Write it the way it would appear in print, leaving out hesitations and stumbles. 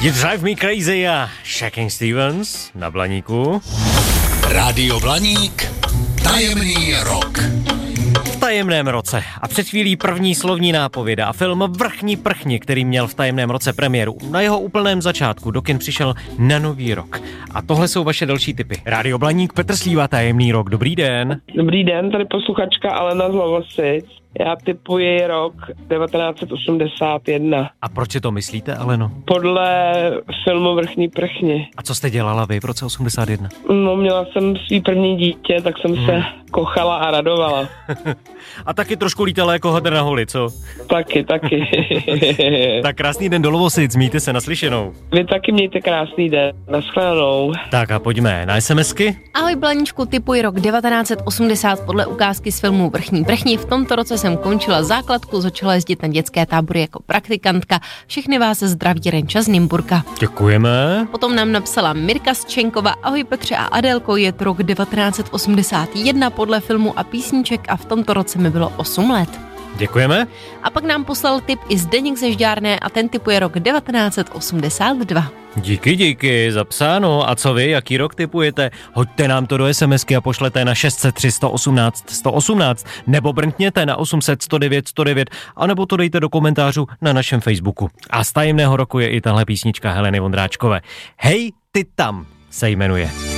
You Drive Me Crazy a Shaking Stevens na Blaníku. Rádio Blaník, tajemný rok. V tajemném roce a před chvílí první slovní nápověda a film Vrchní prchni, který měl v tajemném roce premiéru. Na jeho úplném začátku do kin přišel na Nový rok. A tohle jsou vaše další tipy. Rádio Blaník, Petr Slíva, tajemný rok. Dobrý den. Dobrý den, tady posluchačka Alena z Lovosic. Já tipuji rok 1981. A proč si to myslíte, Aleno? Podle filmu Vrchní prchni. A co jste dělala vy v roce 81? No, měla jsem svý první dítě, tak jsem se kochala a radovala. A taky trošku lítala jako hadr na holi, co? Taky. Tak krásný den do Lovosic, mějte se, naslyšenou. Vy taky mějte krásný den, nashledanou. Tak a pojďme na SMSky. Ahoj Blaníčku, tipuji rok 1980 podle ukázky z filmu Vrchní prchni. V tomto roce jsem končila základku, začala jezdit na dětské tábory jako praktikantka. Všechny vás zdraví Renča z Nymburka. Děkujeme. Potom nám napsala Mirka Stčenkova. Ahoj Petře a Adélko, je to rok 1981 podle filmu a písniček a v tomto roce mi bylo 8 let. Děkujeme. A pak nám poslal tip i Zdeněk ze Žďárné a ten tipuje rok 1982. Díky, zapsáno. A co vy, jaký rok tipujete? Hoďte nám to do SMSky a pošlete na 603 118 118 nebo brnkněte na 800 109 109 a nebo to dejte do komentářů na našem Facebooku. A z tajemného roku je i tahle písnička Heleny Vondráčkové. Hej, ty tam se jmenuje.